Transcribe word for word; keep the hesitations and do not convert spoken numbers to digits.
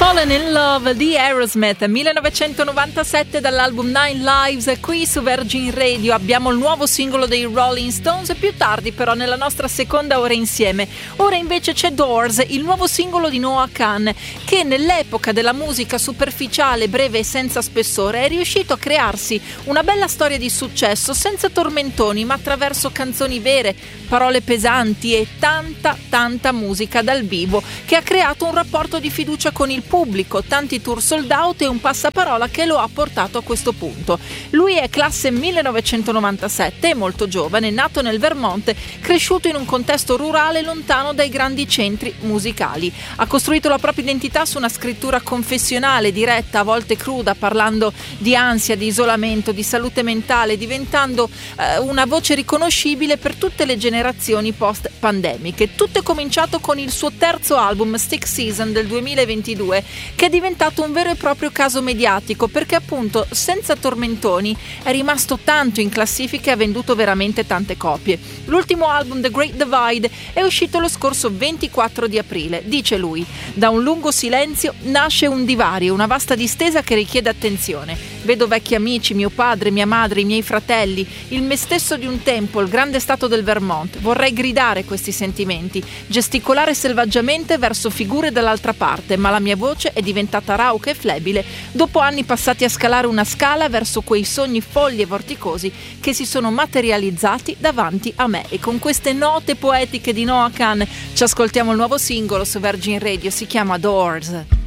Fallen in Love di Aerosmith, millenovecentonovantasette, dall'album Nine Lives. Qui su Virgin Radio abbiamo il nuovo singolo dei Rolling Stones, più tardi però nella nostra seconda ora insieme. Ora invece c'è Doors, il nuovo singolo di Noah Kahan, che nell'epoca della musica superficiale, breve e senza spessore è riuscito a crearsi una bella storia di successo senza tormentoni, ma attraverso canzoni vere, parole pesanti e tanta tanta musica dal vivo, che ha creato un rapporto di fiducia con il pubblico, tanti tour sold out e un passaparola che lo ha portato a questo punto. Lui è classe millenovecentonovantasette, è molto giovane, nato nel Vermont, cresciuto in un contesto rurale lontano dai grandi centri musicali. Ha costruito la propria identità su una scrittura confessionale, diretta, a volte cruda, parlando di ansia, di isolamento, di salute mentale, diventando eh, una voce riconoscibile per tutte le generazioni post-pandemiche. Tutto è cominciato con il suo terzo album, Stick Season, del duemilaventidue, che è diventato un vero e proprio caso mediatico, perché appunto senza tormentoni è rimasto tanto in classifica e ha venduto veramente tante copie. L'ultimo album, The Great Divide, è uscito lo scorso ventiquattro di aprile. Dice lui: da un lungo silenzio nasce un divario, una vasta distesa che richiede attenzione. Vedo vecchi amici, mio padre, mia madre, i miei fratelli, il me stesso di un tempo, il grande stato del Vermont. Vorrei gridare questi sentimenti, gesticolare selvaggiamente verso figure dall'altra parte, ma la mia voce è diventata rauca e flebile dopo anni passati a scalare una scala verso quei sogni folli e vorticosi che si sono materializzati davanti a me. E con queste note poetiche di Noah Kahan ci ascoltiamo il nuovo singolo su Virgin Radio, si chiama Doors.